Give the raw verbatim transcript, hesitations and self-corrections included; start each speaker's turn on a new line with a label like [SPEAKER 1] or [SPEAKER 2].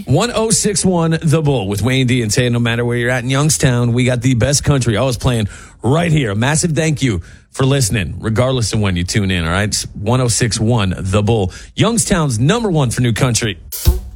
[SPEAKER 1] one oh six one The Bull with Wayne D and Tay. No matter where you're at in Youngstown, we got the best country always playing right here. A massive thank you for listening, regardless of when you tune in, all right? It's one oh six one The Bull, Youngstown's number one for new country.